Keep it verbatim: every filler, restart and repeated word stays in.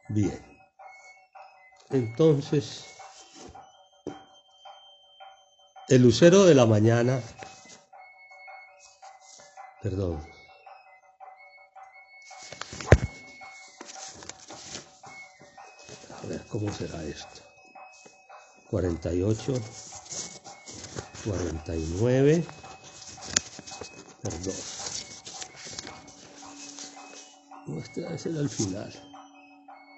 Bien. Entonces, el lucero de la mañana, perdón, a ver cómo será esto, cuarenta y ocho, cuarenta y nueve, perdón, no, este era el final.